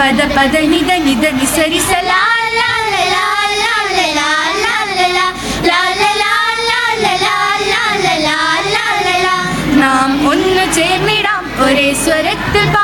പദ പദ നിദ നിദ നിസരി സലാ ലാ ലാ ലാ ലാ ലാ ലാ ലാ ലാ ലാ ലാ ലാ ലാ ലാ. നാം ഒന്ന് ചേർന്നിടാം ഒരേ സ്വരത്തിൽ